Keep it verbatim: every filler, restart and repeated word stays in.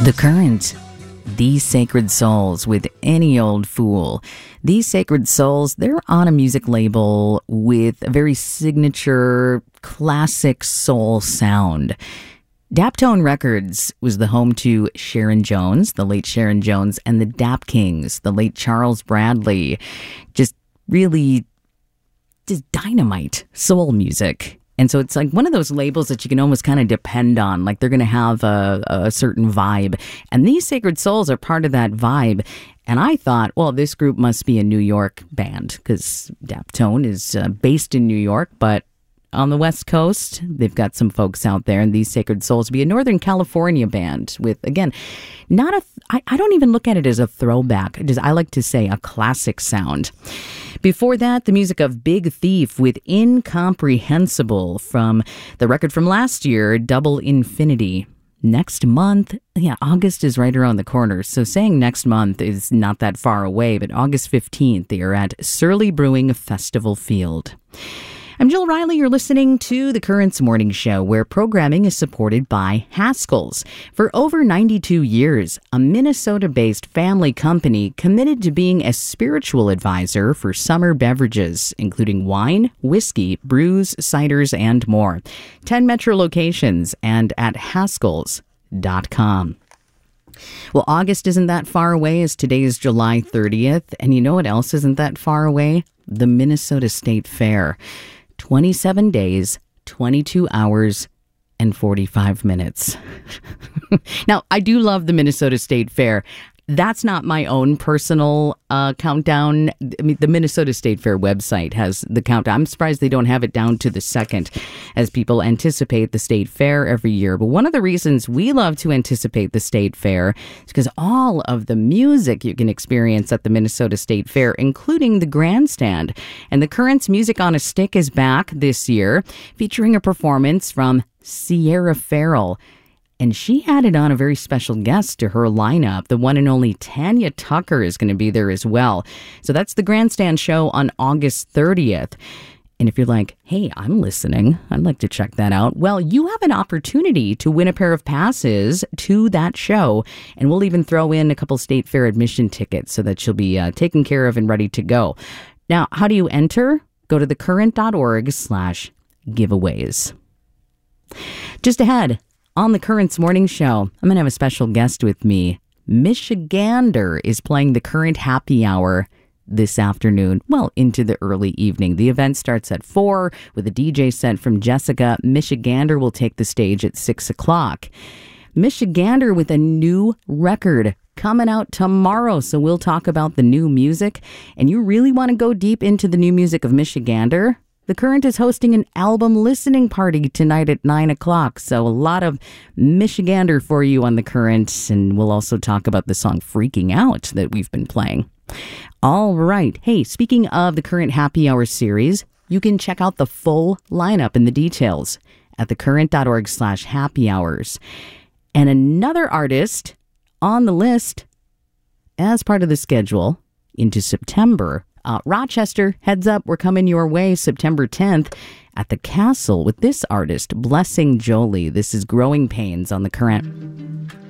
The Current. These Sacred Souls with Any Old Fool. These Sacred Souls, they're on a music label with a very signature classic soul sound. Daptone Records was the home to Sharon Jones, the late Sharon Jones, and the Dap Kings, the late Charles Bradley. Just really just dynamite soul music. And so it's like one of those labels that you can almost kind of depend on, like they're going to have a, a certain vibe. And these Sacred Souls are part of that vibe. And I thought, well, this group must be a New York band because Daptone is uh, based in New York, but on the West Coast, they've got some folks out there, and these Sacred Souls be a Northern California band with, again, not a, I, I don't even look at it as a throwback. Just, I like to say a classic sound. Before that, the music of Big Thief with Incomprehensible from the record from last year, Double Infinity. Next month, yeah, August is right around the corner. So saying next month is not that far away, but August fifteenth, they are at Surly Brewing Festival Field. I'm Jill Riley. You're listening to The Currents Morning Show, where programming is supported by Haskell's. For over ninety-two years, a Minnesota-based family company committed to being a spiritual advisor for summer beverages, including wine, whiskey, brews, ciders, and more. ten metro locations and at haskells dot com. Well, August isn't that far away as today is July thirtieth. And you know what else isn't that far away? The Minnesota State Fair. twenty-seven days, twenty-two hours, and forty-five minutes. Now, I do love the Minnesota State Fair. That's not my own personal uh, countdown. I mean, the Minnesota State Fair website has the countdown. I'm surprised they don't have it down to the second as people anticipate the State Fair every year. But one of the reasons we love to anticipate the State Fair is because all of the music you can experience at the Minnesota State Fair, including the grandstand. And the Currents Music on a Stick is back this year, featuring a performance from Sierra Farrell. And she added on a very special guest to her lineup. The one and only Tanya Tucker is going to be there as well. So that's the Grandstand show on August thirtieth. And if you're like, hey, I'm listening, I'd like to check that out. Well, you have an opportunity to win a pair of passes to that show. And we'll even throw in a couple State Fair admission tickets so that you'll be uh, taken care of and ready to go. Now, how do you enter? Go to thecurrent.org slash giveaways. Just ahead, on the Currents Morning Show, I'm going to have a special guest with me. Michigander is playing the Current Happy Hour this afternoon, well, into the early evening. The event starts at four with a D J set from Jessica. Michigander will take the stage at six o'clock. Michigander with a new record coming out tomorrow, so we'll talk about the new music. And you really want to go deep into the new music of Michigander? The Current is hosting an album listening party tonight at nine o'clock, so a lot of Michigander for you on The Current, and we'll also talk about the song Freaking Out that we've been playing. All right. Hey, speaking of the Current Happy Hour series, you can check out the full lineup and the details at thecurrent.org slash happy hours. And another artist on the list as part of the schedule into September. Uh, Rochester, heads up, we're coming your way September tenth at the Castle with this artist, Blessing Jolie. This is Growing Pains on The Current.